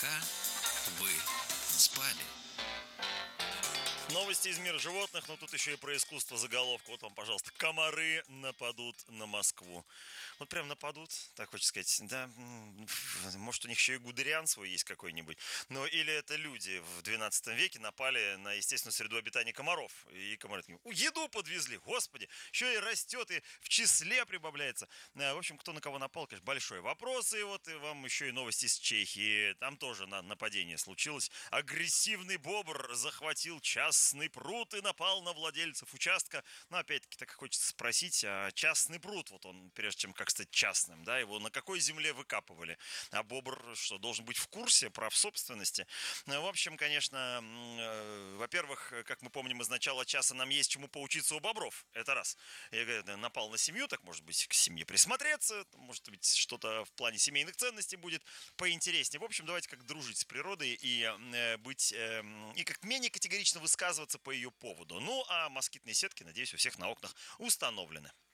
Пока вы спали. Новости из мира животных, но тут еще и про искусство заголовка. Вот вам, пожалуйста, комары нападут на Москву. Вот прям нападут, так хочется сказать, да, может у них еще и гудериан свой есть какой-нибудь. Ну или это люди в 12 веке напали на естественную среду обитания комаров. И комары такие: еду подвезли, господи, еще и растет, и в числе прибавляется. В общем, кто на кого напал, конечно, большой вопрос. И вот и вам еще и новости из Чехии. Там тоже нападение случилось. Агрессивный бобр захватил частный пруд и напал на владельцев участка. Но опять-таки так хочется спросить, а частный пруд, вот он, прежде чем как стать частным, да, его на какой земле выкапывали? А бобр что, должен быть в курсе прав собственности? В общем, конечно, во-первых, как мы помним, из начала часа нам есть чему поучиться у бобров. Это раз. Я говорю, напал на семью, так может быть к семье присмотреться, может быть что-то в плане семейных ценностей будет поинтереснее. В общем, давайте как дружить с природой и быть и как менее категорично высказываться по ее поводу. Ну, а москитные сетки, надеюсь, у всех на окнах установлены.